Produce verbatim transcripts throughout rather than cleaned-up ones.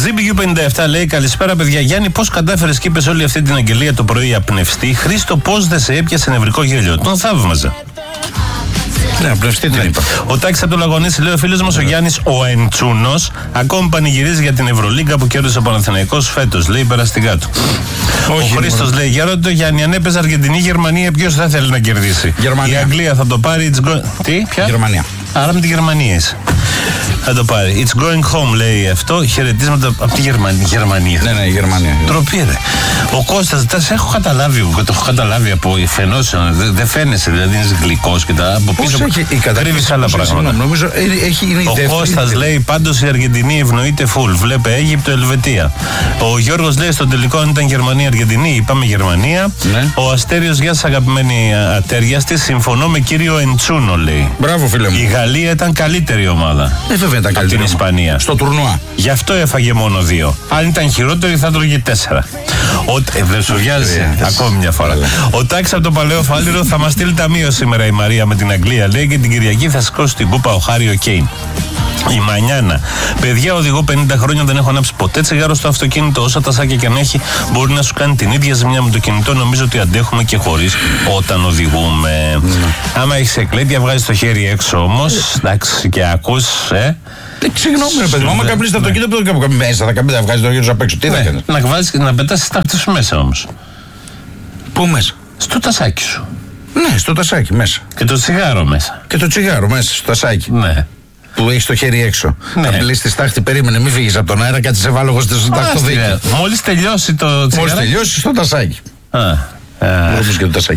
ζι μπι γιου πενήντα επτά λέει: καλησπέρα, παιδιά. Γιάννη, πώς κατάφερες και είπες όλη αυτή την αγγελία το πρωί απνευστή? Χρήστο, πώς δεν σε έπιασε νευρικό γέλιο? Τον θαύμαζα. Ναι, απλωστή την είπα. Ο Τάκης από το Λαγωνίση λέει: ο φίλος μας ο Γιάννης ο Εντσούνος ακόμη πανηγυρίζει για την Ευρωλίγκα που κέρδισε ο Παναθηναϊκός φέτος. Λέει περαστικά του. Ο Χρήστος λέει: για ρώτα το Γιάννη, αν έπαιζε Αργεντινή Γερμανία, ποιος θα θέλει να κερδίσει? Γερμανία. Η Αγγλία θα το πάρει. Go... Τι, ποια? Γερμανία. Άρα με τη Γερμανία είσαι. Θα το πάρει. It's going home λέει αυτό. Χαιρετίσματα από τη Γερμανία. Γερμανία. Ναι, ναι, η Γερμανία. Τροπή, ρε. Ο Κώστας, τα σε έχω καταλάβει, το έχω καταλάβει από φαινόσενα. Δεν δε φαίνεσαι, δηλαδή είναι γλυκός και τα από πίσω. Κρύβεις άλλα πράγματα. Νομίζω έχει είναι η ο Κώστας λέει: πάντως η Αργεντινή ευνοείται φουλ. Βλέπε Αίγυπτο, Ελβετία. Ο Γιώργος λέει: στο τελικό αν ήταν Γερμανία-Αργεντινή, είπαμε Γερμανία. Ναι. Ο Αστέριος, γεια σας αγαπημένη ατέριαστη, συμφωνώ με κύριο Εντσούνο λέει. Μπράβο, φίλε μου. Η Γαλλία ήταν καλύτερη ομάδα. Ε, βέβαια ήταν από την Ισπανία. Στο τουρνουά. Γι' αυτό έφαγε μόνο δύο. Αν ήταν χειρότερη θα τρώγε τέσσερα. Ο... Ε, δεν σου βιάζει ακόμη μια φορά. Ο Τάκης από το Παλαιό Φάληρο: θα μας στείλει ταμείο σήμερα η Μαρία με την Αγγλία λέει, και την Κυριακή θα σηκώσει την κούπα ο Χάριο Κέιν. Η Μανιάνα: παιδιά, οδηγώ πενήντα χρόνια, δεν έχω ανάψει ποτέ τσιγάρο στο αυτοκίνητο. Όσα τασάκια και αν έχει, μπορεί να σου κάνει την ίδια ζημιά με το κινητό. Νομίζω ότι αντέχουμε και χωρίς όταν οδηγούμε. Mm. Άμα έχει εκλέπια, βγάζει το χέρι έξω όμως. Εντάξει, και ακούς, ε. Συγγνώμη, ρε παιδί μου, άμα καπνίσει το αυτοκίνητο, δεν θα μέσα, θα βγάζει το χέρι σου απ' έξω. Τι θα κάνει? Να βάζεις και να πετάσεις τα σου μέσα όμως. Πού μέσα? Στο τασάκι σου. Ναι, στο τασάκι μέσα. Και το τσιγάρο μέσα. Και το τσιγάρο μέσα στο τασάκι. Ναι. Που έχει το χέρι έξω. Ναι. Θα μιλήσει τη στάχτη, περίμενε, μην φύγει από τον αέρα, κάτσε ευάλογο στο ταχτοδίκη. Μόλις τελειώσει το τσιγάρο. Μόλις τελειώσει στο τασάκι. Α. Όπως και το τασάκι.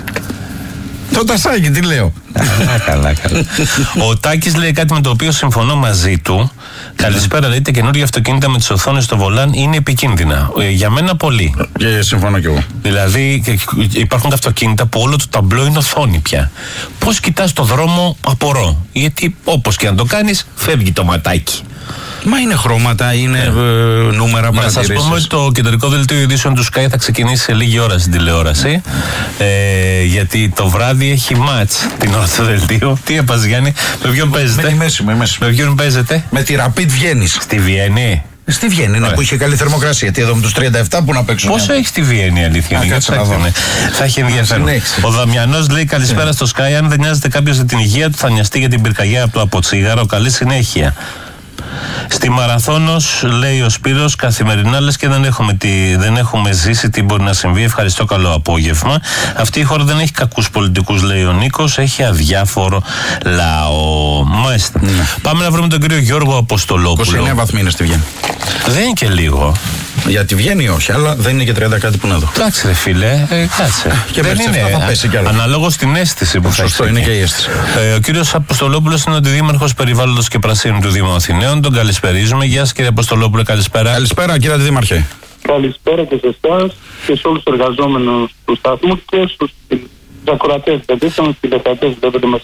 Το τασάκι, τι λέω. Καλά, καλά, καλά. Ο Τάκης λέει κάτι με το οποίο συμφωνώ μαζί του. Καλησπέρα, λέει, τα καινούργια αυτοκίνητα με τις οθόνες στο βολάν είναι επικίνδυνα. Ε, για μένα πολύ. Και συμφωνώ κι εγώ. Δηλαδή υπάρχουν αυτοκίνητα που όλο το ταμπλό είναι οθόνη πια. Πώς κοιτάς το δρόμο, απορώ. Γιατί όπως και αν το κάνεις, φεύγει το ματάκι. Μα είναι χρώματα, είναι ε, νούμερα, παρατηρήσεις. Να σας πούμε ότι το κεντρικό δελτίο ειδήσεων του Sky θα ξεκινήσει σε λίγη ώρα στην τηλεόραση. Ε, γιατί το βράδυ έχει μάτς την ώρα του δελτίου. Τι έπας Γιάννη, με ποιον παίζετε? Με, μέση, με, μέση. με ποιον παίζετε? Με τη Rapid Βιέννης. Στη Βιέννη. Στη Βιέννη, ναι, που είχε καλή θερμοκρασία. Γιατί εδώ με τους τριάντα επτά που να παίξουν. Πόσο έχει στη Βιέννη, αλήθεια? Α, κάτσε να δω. Θα έχει ενδιαφέρον. Ο Δαμιανός λέει: καλησπέρα στο Sky. Αν δεν νοιάζεται κάποιος για την υγεία του, θα νοιαστεί για την πυρκαγιά από το αποτσίγαρο. Καλή συνέχεια. Στη Μαραθώνος, λέει ο Σπύρος, καθημερινά λες και δεν έχουμε, τι, δεν έχουμε ζήσει τι μπορεί να συμβεί. Ευχαριστώ, καλό απόγευμα. Αυτή η χώρα δεν έχει κακούς πολιτικούς, λέει ο Νίκος, έχει αδιάφορο λαό. Μάλιστα. Ναι. Πάμε να βρούμε τον κύριο Γιώργο Αποστολόπουλο. είκοσι εννέα βαθμοί είναι στη Βιέννη. Δεν είναι και λίγο. Για τη Βιέννη όχι, αλλά δεν είναι και τριάντα κάτι που να δω. Εντάξει, ρε φίλε, ε, κάτσε. Και δεν είναι. Θα πέσει κι άλλο. Αναλόγως στην αίσθηση που θα έχει. Σωστό, είναι και η αίσθηση. Ε, ο κύριος Αποστολόπουλος είναι ο αντιδήμαρχος περιβάλλοντος και πρασίνου του Δήμου Αθηναίων. Τον καλησπερίζουμε. Γεια σας, κύριε Αποστολόπουλε, καλησπέρα. Καλησπέρα, κύριε Αντιδήμαρχε. Καλησπέρα και σε εσάς και σε όλους τους εργαζόμενους του σταθμού και στους ακροατές. Δηλαδή, στους τηλεθεατές βλέπετε μας.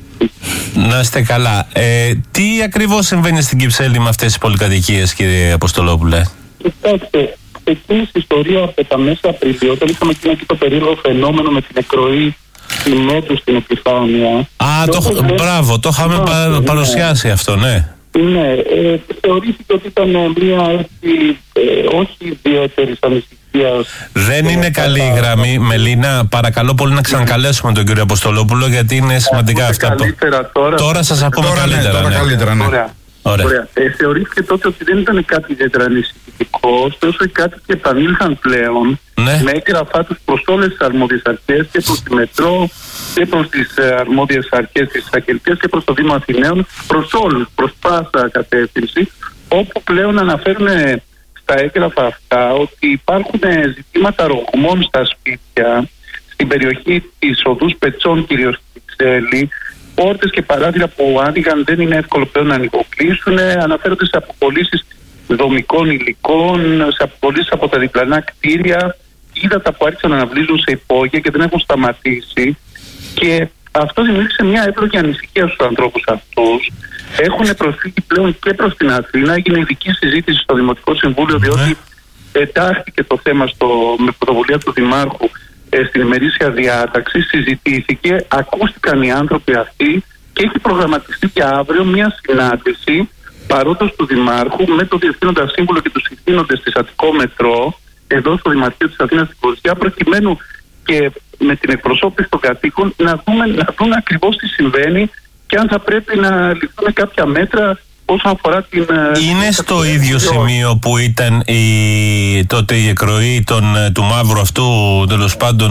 Να είστε καλά. Ε, τι ακριβώς συμβαίνει στην Κυψέλη με αυτές τις πολυκατοικίες, κύριε Αποστολόπουλε? Κοιτάξτε, ξεκίνησε η ιστορία από τα μέσα Απριλίου, όταν είχαμε και ένα το περίεργο φαινόμενο με την εκροή σημαίτου στην επιφάνεια. Α, το, το λες, μπράβο, το είχαμε πα, ναι, παρουσιάσει αυτό, ναι. Ναι, ε, θεωρήθηκε ότι ήταν μια έτσι, ε, όχι ιδιαίτερη ανησυχία. Δεν ε, είναι καλή η γραμμή, Μελίνα. Παρακαλώ πολύ να ξανακαλέσουμε τον κύριο Αποστολόπουλο, γιατί είναι σημαντικά αυτά. Τώρα, τώρα σας ακούμε τώρα, καλύτερα. Ναι, τώρα ναι. καλύτερα, ναι. Ωραία. Ωραία. Ωραία. Ε, θεωρήθηκε τότε ότι δεν ήταν κάτι ιδιαίτερα ανησυχητικό, ωστόσο οι κάτοικοι επανήλθαν πλέον ναι. με έγγραφά τους προς όλες τις αρμόδιες αρχές και προς τη Μετρό και προς τις ε, αρμόδιες αρχές της Εισαγγελίας και προς το Δήμο Αθηναίων, προς όλους, προς πάσα κατεύθυνση, όπου πλέον αναφέρουν στα έγγραφα αυτά ότι υπάρχουν ζητήματα ρογμών στα σπίτια στην περιοχή της οδούς Πετσών, κυρίως στην Κυψέλη. Πόρτες και παράθυρα που άνοιγαν δεν είναι εύκολο πλέον να ανοιγοκλείσουν. Αναφέρονται σε αποπωλήσεις δομικών υλικών, σε αποπωλήσεις από τα διπλανά κτίρια, ύδατα που άρχισαν να αναβλύζουν σε υπόγεια και δεν έχουν σταματήσει. Και αυτό δημιούργησε μια εύλογη ανησυχία στους ανθρώπους αυτούς. Έχουν προσφύγει πλέον και προς την Αθήνα. Έγινε ειδική συζήτηση στο Δημοτικό Συμβούλιο, διότι εντάχθηκε το θέμα στο, με πρωτοβουλία του Δημάρχου στην ημερήσια διάταξη, συζητήθηκε, ακούστηκαν οι άνθρωποι αυτοί και έχει προγραμματιστεί για αύριο μια συνάντηση παρόντος του Δημάρχου με τον Διευθύνοντα Σύμβουλο και τους ηθήνοντες της Αττικό Μετρό, εδώ στο Δημαρχείο της Αθήνας στην Κορσιά, προκειμένου και με την εκπροσώπηση των κατοίκων να δούμε, να δούμε ακριβώς τι συμβαίνει και αν θα πρέπει να ληφθούν κάποια μέτρα όσον αφορά την... Είναι στο ίδιο σημείο που ήταν η, τότε η εκροή των, του μαύρου αυτού, τέλος πάντων,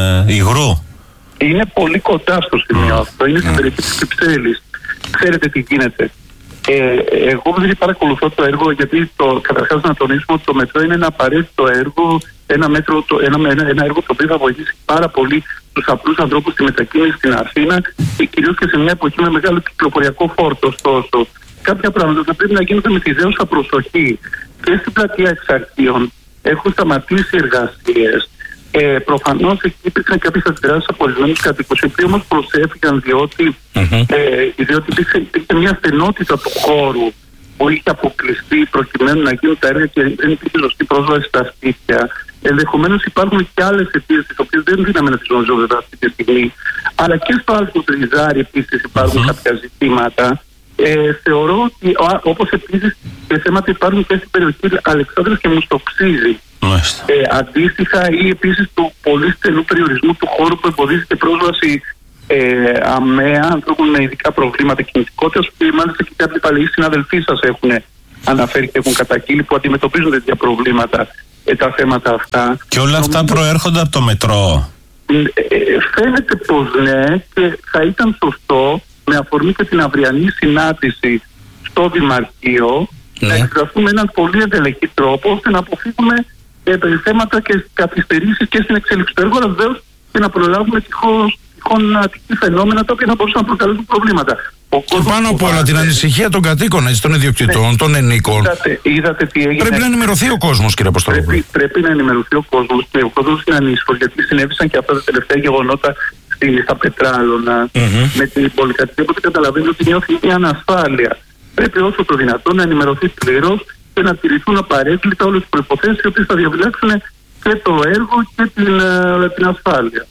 υγρού. Είναι πολύ κοντά στο σημείο mm. αυτό. Είναι mm. στην περιοχή της Κυψέλης. Ξέρετε τι γίνεται. Ε, εγώ δεν παρακολουθώ το έργο, γιατί το, καταρχάς να τονίσουμε ότι το μετρό είναι ένα απαραίτητο έργο, ένα, μέτρο, το, ένα, ένα, ένα έργο το οποίο θα βοηθήσει πάρα πολύ τους απλούς ανθρώπους στη μετακίνηση στην Αθήνα και κυρίως και σε μια εποχή με μεγάλο κυκλοφοριακό φόρτο. Ωστόσο, κάποια πράγματα θα πρέπει να γίνονται με τη δέουσα προσοχή. Και στην πλατεία Εξαρχείων έχουν σταματήσει εργασίες. Ε, προφανώς εκεί υπήρξαν κάποιες αντιδράσεις από ορισμένους κατοίκους, οι οποίοι όμως προσέφηκαν διότι, mm-hmm. ε, διότι υπήρξε, υπήρξε μια στενότητα του χώρου που είχε αποκλειστεί προκειμένου να γίνουν τα έργα και δεν υπήρχε σωστή πρόσβαση στα σπίτια. Ενδεχομένως υπάρχουν και άλλες αιτίες, τις οποίες δεν δίναμε να τις γνωρίζουμε αυτή τη στιγμή, αλλά και στο Άλφο Τριζάρι επίσης υπάρχουν mm-hmm. κάποια ζητήματα. Ε, θεωρώ ότι όπως επίσης και θέματα υπάρχουν και στην περιοχή Αλεξάνδρας και Μουστοξίζη. Ε, αντίστοιχα ή επίσης του πολύ στενού περιορισμού του χώρου που εμποδίζεται πρόσβαση ε, αμαία ανθρώπων με ειδικά προβλήματα κινητικότητας, που μάλιστα και κάποιοι παλαιοί συναδελφοί σας έχουν αναφέρει και έχουν καταγγείλει που αντιμετωπίζουν τέτοια προβλήματα, ε, τα θέματα αυτά. Και όλα αυτά νομίζω, προέρχονται από το μετρό. Ε, ε, φαίνεται πως ναι, και θα ήταν σωστό με αφορμή και την αυριανή συνάντηση στο Δημαρχείο ναι. να εκφραστούμε έναν πολύ εντελεχή τρόπο ώστε να αποφύγουμε ε, θέματα και καθυστερήσεις και στην εξέλιξη του έργου, αλλά βεβαίως και να προλάβουμε τυχόν ατυχή φαινόμενα τα οποία θα μπορούσαν να προκαλέσουν προβλήματα. Και πάνω απ' όλα την ανησυχία των κατοίκων, έτσι, των ιδιοκτητών, ναι. των ενίκων. Είδατε, είδατε τι έγινε. Πρέπει να ενημερωθεί ο κόσμος, κύριε Αποστολόπουλο. Πρέπει, πρέπει να ενημερωθεί ο κόσμος και ο κόσμος είναι ανήσυχος, γιατί συνέβησαν και αυτά τα τελευταία γεγονότα στα Πετράλωνα mm-hmm. με την πολυκατοικία, οπότε καταλαβαίνει ότι νιώθει μια ανασφάλεια. Πρέπει όσο το δυνατόν να ενημερωθεί πλήρως και να τηρηθούν απαραίτητα όλες τις προϋποθέσεις οι οποίες θα διαβιλάξουν και το έργο και την, την ασφάλεια.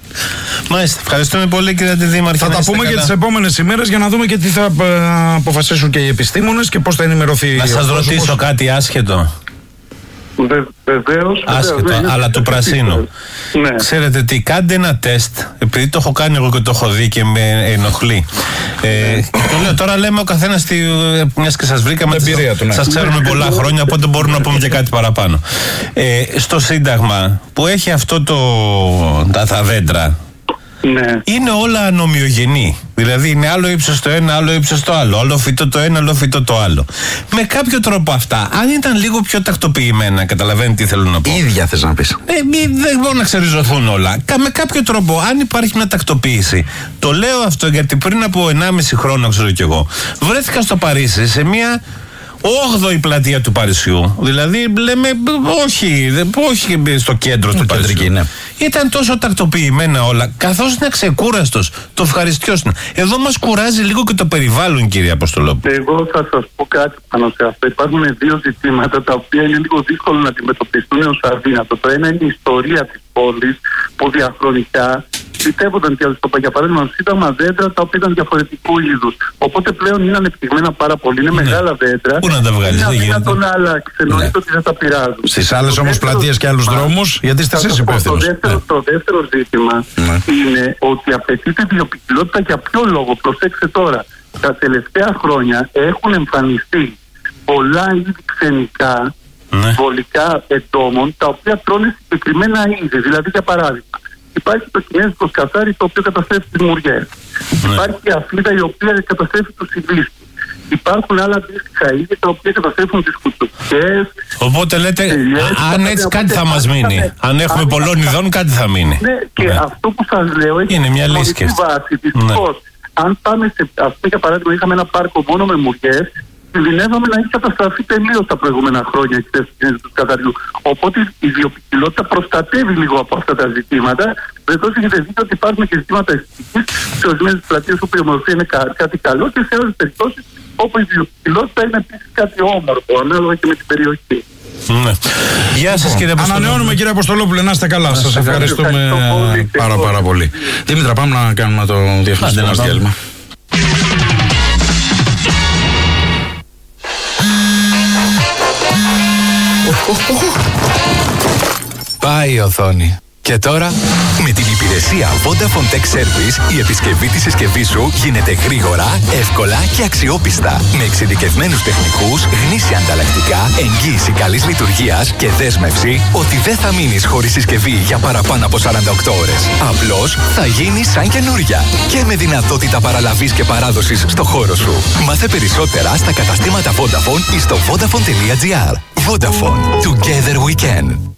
Μάλιστα. Ευχαριστούμε πολύ, κύριε Αντιδήμαρχε. Θα τα πούμε και τις επόμενες ημέρες για να δούμε και τι θα αποφασίσουν και οι επιστήμονες και πώς θα ενημερωθεί. Να σας ρωτήσω πώς... κάτι άσχετο. Βε, βεβαίως, άσχετο, βεβαίως, ναι, αλλά του πρασίνου. Ναι. Ξέρετε τι, κάντε ένα τεστ, επειδή το έχω κάνει εγώ και το έχω δει και με ενοχλεί. Ε, το λέω, τώρα λέμε ο καθένας, μιας και σας βρήκαμε, ναι. σας ξέρουμε πολλά χρόνια, οπότε μπορούμε να πούμε και κάτι παραπάνω. Ε, στο Σύνταγμα που έχει αυτό το, τα, τα δέντρα, ναι. είναι όλα ανομοιογενή. Δηλαδή είναι άλλο ύψος το ένα, άλλο ύψος το άλλο. Άλλο φυτό το ένα, άλλο φυτό το άλλο. Με κάποιο τρόπο αυτά, αν ήταν λίγο πιο τακτοποιημένα, καταλαβαίνετε τι θέλω να πω. Ίδια θες να πεις. Ε, δεν μπορούν να ξεριζωθούν όλα. Με κάποιο τρόπο, αν υπάρχει μια τακτοποίηση. Το λέω αυτό γιατί πριν από ενάμιση χρόνο, ξέρω κι εγώ, βρέθηκα στο Παρίσι σε μια όγδοη πλατεία του Παρισιού. Δηλαδή λέμε όχι, όχι στο κέντρο του Παρισιού. Ναι. Ήταν τόσο τακτοποιημένα όλα, καθώς είναι ξεκούραστος. Το ευχαριστιός είναι. Εδώ μας κουράζει λίγο και το περιβάλλον, κύριε Αποστολόπουλο. Εγώ θα σας πω κάτι πάνω σε αυτό. Υπάρχουν δύο ζητήματα τα οποία είναι λίγο δύσκολο να αντιμετωπιστούν ως αδύνατο. Το ένα είναι η ιστορία της πόλης που διαχρονικά φυτεύονταν και για παράδειγμα στο Σύνταγμα δέντρα τα οποία ήταν διαφορετικού είδους. Οπότε πλέον είναι ανεπτυγμένα πάρα πολύ. Είναι ναι. μεγάλα δέντρα. Πού να τα βγάλεις, δεν γίνεται. Να τον άλλαξε, εννοείται ναι. ότι δεν τα πειράζουν. Στις άλλες όμως πλατείες και άλλους δρόμους, γιατί είστε εσείς υπεύθυνος. Το δεύτερο, ναι. το δεύτερο ζήτημα ναι. είναι ότι απαιτείται βιοποικιλότητα. Για ποιο λόγο, προσέξτε τώρα. Τα τελευταία χρόνια έχουν εμφανιστεί πολλά είδη ξενικά ναι. βολικά εντόμων τα οποία τρώνε συγκεκριμένα είδη. Δηλαδή, για παράδειγμα, υπάρχει το κινέζικο σκαθάρι το οποίο καταστρέφει τις μουριές. Ναι. Υπάρχει η αφλίδα η οποία καταστρέφει τους σιβίσκους. Υπάρχουν άλλα αντίστοιχα είδη τα οποία καταστρέφουν τις κουτσουκιές. Οπότε λέτε, αν έτσι κάτι θα μας μείνει. Αν έχουμε πολλών ειδών, κάτι θα μείνει. Ναι, και ναι. αυτό που σας λέω έχει είναι μια λύση βάση. Δυστυχώς, αν πάμε σε αυτό, για παράδειγμα, είχαμε ένα πάρκο μόνο με μουριές, κινδυνεύαμε να έχει καταστραφεί τελείως τα προηγούμενα χρόνια η θέση του καθαριού. Οπότε η βιοποικιλότητα προστατεύει λίγο από αυτά τα ζητήματα. Βεβαίως έχετε δίκιο ότι υπάρχουν και ζητήματα αισθητικής σε ορισμένες πλατείες όπου η ομορφία είναι κά, κάτι καλό και σε άλλες περιπτώσεις όπου η βιοποικιλότητα είναι επίσης κάτι όμορφο, ανάλογα και με την περιοχή. Ναι. Γεια σας, κύριε Αποστολόπουλο. Ανανεώνουμε, κύριε Αποστολόπουλο, να είστε καλά. Σας ευχαριστούμε πάρα πάρα πολύ. Δήμητρα, πάμε να κάνουμε το διαφημιστικό μας διάλειμμα. Πάει η οθόνη. Και τώρα, με την υπηρεσία Vodafone Tech Service, η επισκευή της συσκευής σου γίνεται γρήγορα, εύκολα και αξιόπιστα. Με εξειδικευμένους τεχνικούς, γνήσια ανταλλακτικά, εγγύηση καλής λειτουργίας και δέσμευση ότι δεν θα μείνεις χωρίς συσκευή για παραπάνω από σαράντα οκτώ ώρες. Απλώς θα γίνει σαν καινούρια. Και με δυνατότητα παραλαβής και παράδοσης στο χώρο σου. Μάθε περισσότερα στα καταστήματα Vodafone ή στο vodafone τελεία gr. Vodafone. Together we can.